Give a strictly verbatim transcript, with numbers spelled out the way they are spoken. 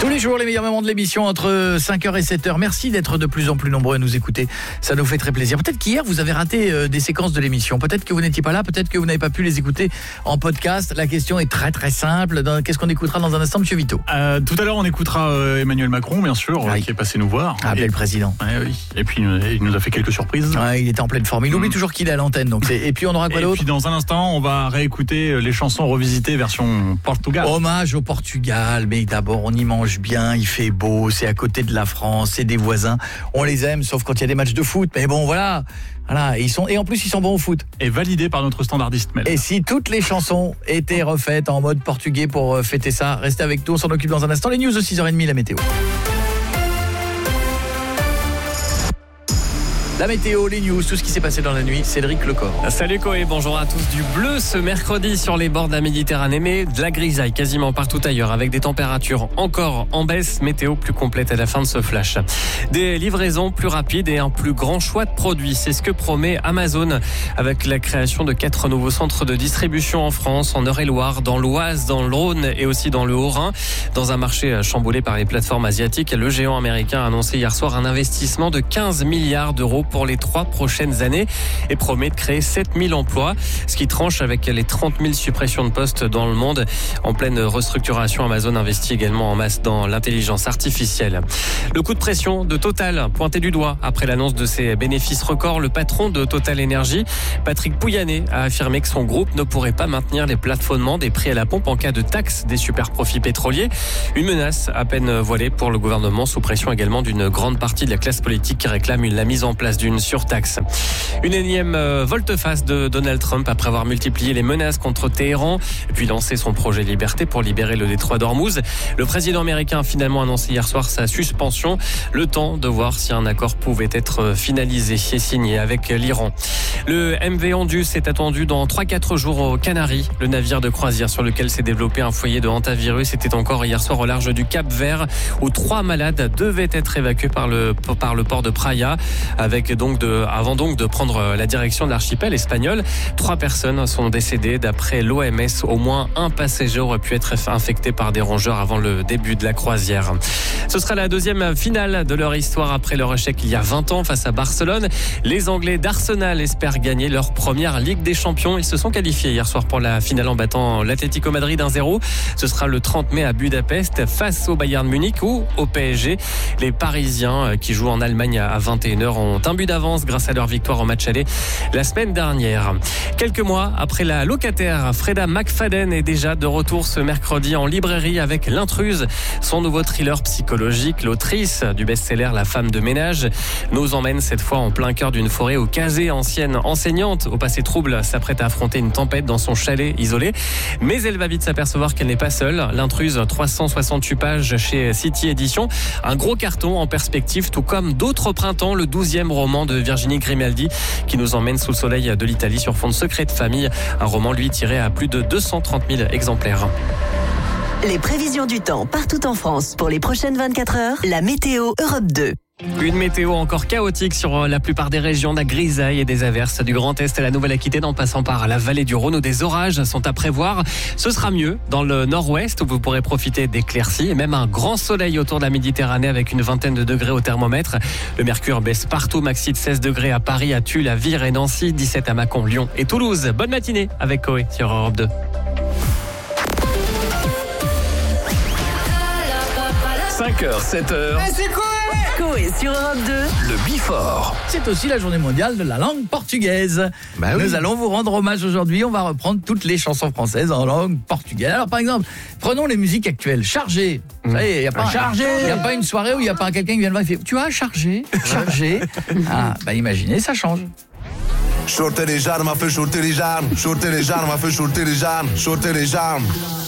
Tous les jours, les meilleurs moments de l'émission entre cinq heures et sept heures. Merci d'être de plus en plus nombreux à nous écouter. Ça nous fait très plaisir. Peut-être qu'hier, vous avez raté euh, des séquences de l'émission. Peut-être que vous n'étiez pas là. Peut-être que vous n'avez pas pu les écouter en podcast. La question est très très simple. Dans... Qu'est-ce qu'on écoutera dans un instant, Monsieur Vito? euh, Tout à l'heure, on écoutera euh, Emmanuel Macron, bien sûr, oui. qui est passé nous voir. Ah, et... le président. Ouais, oui. Et puis, il nous a fait quelques surprises. Ouais, il était en pleine forme. Il oublie mmh. toujours qu'il est à l'antenne. Donc c'est... Et puis, on aura quoi et d'autre? Et puis, dans un instant, on va réécouter les chansons revisitées version Portugal. Hommage au Portugal. Mais d'abord, on y mange bien, il fait beau, c'est à côté de la France, c'est des voisins. On les aime, sauf quand il y a des matchs de foot. Mais bon, voilà. Voilà, et ils sont et en plus ils sont bons au foot. Et validé par notre standardiste Mel. Et si toutes les chansons étaient refaites en mode portugais pour fêter ça, restez avec nous, on s'en occupe dans un instant. Les news de six heures trente, la météo. La météo, les news, tout ce qui s'est passé dans la nuit, Cédric Lecor. Salut Koé, bonjour à tous. Du bleu ce mercredi sur les bords de la Méditerranée, mais de la grisaille quasiment partout ailleurs, avec des températures encore en baisse. Météo plus complète à la fin de ce flash. Des livraisons plus rapides et un plus grand choix de produits, c'est ce que promet Amazon avec la création de quatre nouveaux centres de distribution en France, en Eure-et-Loire, dans l'Oise, dans le Rhône et aussi dans le Haut-Rhin. Dans un marché chamboulé par les plateformes asiatiques, le géant américain a annoncé hier soir un investissement de quinze milliards d'euros pour les trois prochaines années et promet de créer sept mille emplois, ce qui tranche avec les trente mille suppressions de postes dans le monde. En pleine restructuration, Amazon investit également en masse dans l'intelligence artificielle. Le coup de pression de Total, pointé du doigt après l'annonce de ses bénéfices records, le patron de Total Energy, Patrick Pouyanné, a affirmé que son groupe ne pourrait pas maintenir les plafonnements des prix à la pompe en cas de taxe des super profits pétroliers. Une menace à peine voilée pour le gouvernement, sous pression également d'une grande partie de la classe politique qui réclame la mise en place d'une surtaxe. Une énième euh, volte-face de Donald Trump après avoir multiplié les menaces contre Téhéran et puis lancé son projet Liberté pour libérer le détroit d'Ormuz. Le président américain a finalement annoncé hier soir sa suspension, le temps de voir si un accord pouvait être finalisé et signé avec l'Iran. Le M V Andus est attendu dans trois à quatre jours aux Canaries. Le navire de croisière sur lequel s'est développé un foyer de hantavirus était encore hier soir au large du Cap Vert où trois malades devaient être évacués par le, par le port de Praia avec donc de, avant donc de prendre la direction de l'archipel espagnol. Trois personnes sont décédées d'après l'O M S. Au moins un passager aurait pu être infecté par des rongeurs avant le début de la croisière. Ce sera la deuxième finale de leur histoire après leur échec il y a vingt ans face à Barcelone. Les Anglais d'Arsenal espèrent gagner leur première Ligue des Champions. Ils se sont qualifiés hier soir pour la finale en battant l'Atlético Madrid un zéro. Ce sera le trente mai à Budapest face au Bayern Munich ou au P S G. Les Parisiens qui jouent en Allemagne à vingt et une heures ont un but d'avance grâce à leur victoire au match aller la semaine dernière. Quelques mois après la locataire, Freda McFadden est déjà de retour ce mercredi en librairie avec L'Intruse, son nouveau thriller psychologique. L'autrice du best-seller La femme de ménage nous emmène cette fois en plein cœur d'une forêt au Casé. Ancienne enseignante au passé trouble s'apprête à affronter une tempête dans son chalet isolé, mais elle va vite s'apercevoir qu'elle n'est pas seule. L'Intruse, trois cent soixante-huit pages chez City Éditions, un gros carton en perspective, tout comme D'autres printemps, le douzième roman de Virginie Grimaldi qui nous emmène sous le soleil de l'Italie sur fond de secret de famille, un roman lui tiré à plus de deux cent trente mille exemplaires. Les prévisions du temps partout en France pour les prochaines vingt-quatre heures, la météo Europe deux. Une météo encore chaotique sur la plupart des régions, de la grisaille et des averses du Grand Est à la Nouvelle-Aquitaine en passant par la vallée du Rhône où des orages sont à prévoir. Ce sera mieux dans le nord-ouest où vous pourrez profiter d'éclaircies et même un grand soleil autour de la Méditerranée avec une vingtaine de degrés au thermomètre. Le mercure baisse partout, maxi de seize degrés à Paris, à Tulle, à Vire et Nancy, dix-sept à Mâcon, Lyon et Toulouse. Bonne matinée avec Koé sur Europe deux. cinq heures, sept heures. Hey, c'est Koé Koé sur Europe deux. Le Bifort. C'est aussi la journée mondiale de la langue portugaise. Bah oui. Nous allons vous rendre hommage aujourd'hui. On va reprendre toutes les chansons françaises en langue portugaise. Alors par exemple, prenons les musiques actuelles. Chargé. Vous savez, il n'y a pas Chargé. Il y a pas une soirée où il n'y a pas quelqu'un qui vient le voir et fait « Tu as chargé, chargé ». Ah, bah imaginez, ça change. Shorter les jambes m'a fait shorter les jambes. Shorter les jambes m'a fait shorter les jambes. Shorter les jambes.